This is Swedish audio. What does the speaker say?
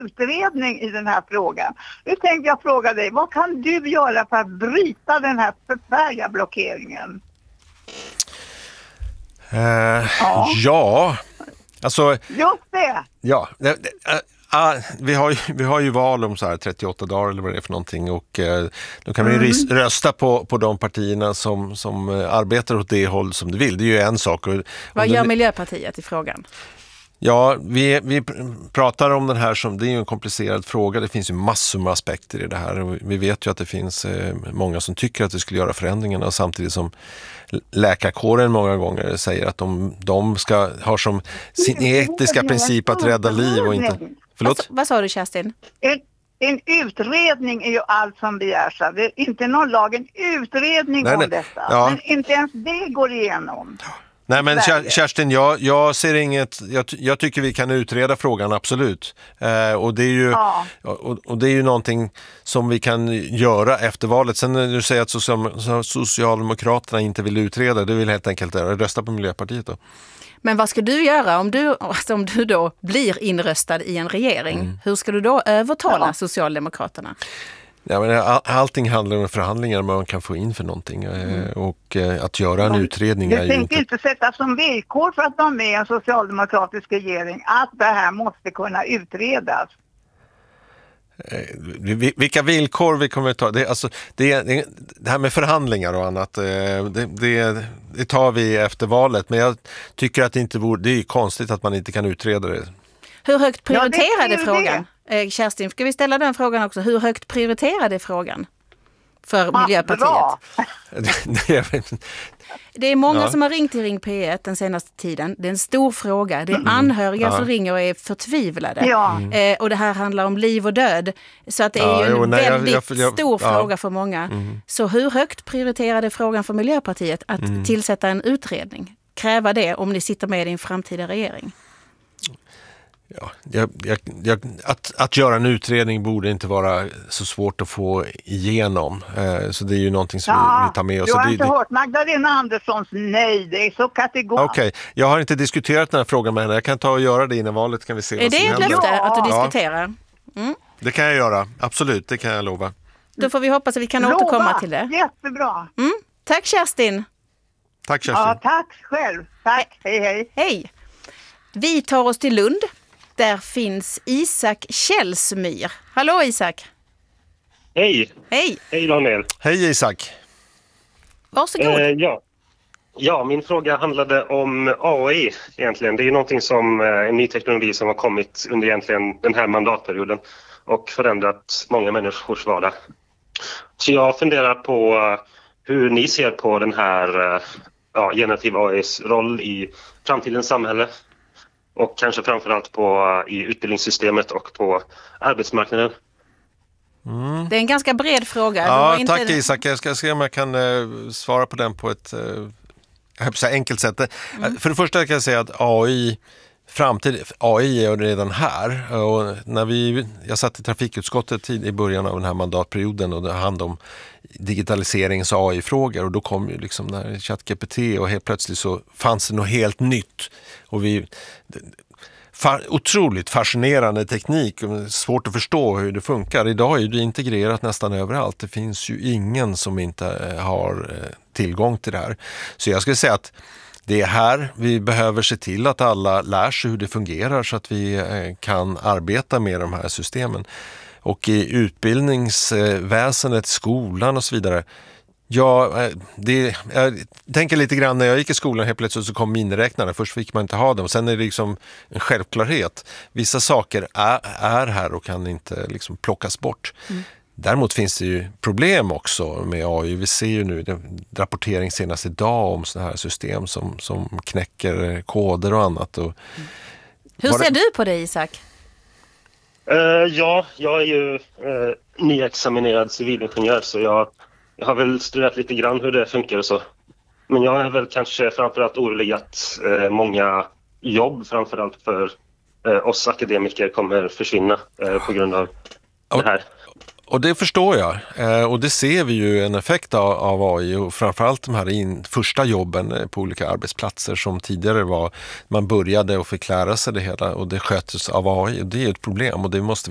utredning i den här frågan. Nu tänkte jag fråga dig, vad kan du göra för att bryta den här förfärliga blockeringen? Ja, alltså... Just det! Ja, vi har ju val om så här 38 dagar eller vad det är för någonting, och då kan man ju rösta på de partierna som arbetar åt det håll som du vill. Det är ju en sak. Vad gör Miljöpartiet i frågan? Ja, vi pratar om den här det är ju en komplicerad fråga. Det finns ju massor med aspekter i det här. Och vi vet ju att det finns många som tycker att det skulle göra förändringarna, samtidigt som läkarkåren många gånger säger att de ska ha som sin etiska princip att rädda liv och inte... Förlåt? Vad sa du, Kerstin? En utredning är ju allt som begärs. Det är inte någon lag, en utredning om detta. Ja. Men inte ens det går igenom. Nej, men Kerstin, jag ser inget. Jag tycker vi kan utreda frågan, absolut. Och det är ju och det är ju någonting som vi kan göra efter valet. Sen när du säger att Socialdemokraterna inte vill utreda, det vill helt enkelt rösta på Miljöpartiet då. Men vad ska du göra om du då blir inröstad i en regering? Hur ska du då övertala Socialdemokraterna? Ja, men allting handlar om förhandlingar man kan få in för någonting, och att göra en utredning är ju inte sätta som villkor för att vara med i en socialdemokratisk regering att det här måste kunna utredas. Vilka villkor vi kommer att ta, det här med förhandlingar och annat, det tar vi efter valet, men jag tycker att det är konstigt att man inte kan utreda det. Hur högt prioriterade frågan? Kerstin, ska vi ställa den frågan också? Hur högt prioriterade frågan för Miljöpartiet? Det är många som har ringt till Ring P1 den senaste tiden. Det är en stor fråga. Det är anhöriga som ringer och är förtvivlade. Och det här handlar om liv och död. Så att det är ju en väldigt stor fråga för många. Så hur högt prioriterade frågan för Miljöpartiet att tillsätta en utredning? Kräva det om ni sitter med i en framtida regering? Ja, att göra en utredning borde inte vara så svårt att få igenom. Så det är ju någonting som vi tar med oss. Du har inte hört Magdalena Anderssons nej, det är så kategoriskt. Okej, jag har inte diskuterat den här frågan med henne. Jag kan ta och göra det innan valet, kan vi se. Är det ett löfte att du diskuterar? Det kan jag göra, absolut, det kan jag lova. Då får vi hoppas att vi kan återkomma till det. Jättebra. Tack Kerstin. Tack Kerstin. Ja, tack själv. Tack, hej. Hej. Vi tar oss till Lund. Där finns Isak Källsmyr. Hallå Isak. Hej. Hej. Hej Daniel. Hej Isak. Varsågod. Ja, min fråga handlade om AI egentligen. Det är ju någonting som en ny teknologi som har kommit under egentligen den här mandatperioden och förändrat många människors vardag. Så jag funderar på hur ni ser på den här generativ AIs roll i framtidens samhälle. Och kanske framförallt i utbildningssystemet och på arbetsmarknaden. Det är en ganska bred fråga. Ja, tack Isak. Jag ska se om jag kan svara på den på ett enkelt sätt. För det första kan jag säga att AI är redan här. Och jag satt i trafikutskottet i början av den här mandatperioden och det handlade om digitaliserings- och AI-frågor, och då kom ju liksom när ChatGPT, och helt plötsligt så fanns det något helt nytt, och otroligt fascinerande teknik, svårt att förstå hur det funkar. Idag är det integrerat nästan överallt. Det finns ju ingen som inte har tillgång till det här. Så jag skulle säga att det är här vi behöver se till att alla lär sig hur det fungerar så att vi kan arbeta med de här systemen. Och i utbildningsväsendet, skolan och så vidare. Jag tänker lite grann när jag gick i skolan, helt plötsligt så kom miniräknare. Först fick man inte ha dem. Sen är det liksom en självklarhet. Vissa saker är här och kan inte liksom plockas bort. Däremot finns det ju problem också med AI. Vi ser ju nu rapportering senast idag om sådana här system som knäcker koder och annat. Hur ser du på det, Isak? Jag är ju nyexaminerad civilingenjör, så jag har väl studerat lite grann hur det funkar och så. Men jag är väl kanske framförallt orolig att många jobb, framförallt för oss akademiker, kommer försvinna på grund av det här. Och det förstår jag. Och det ser vi ju en effekt av AI, och framförallt de här första jobben på olika arbetsplatser som tidigare var, man började och fick lära sig det hela och det sköts av AI. Och det är ett problem, och det måste vi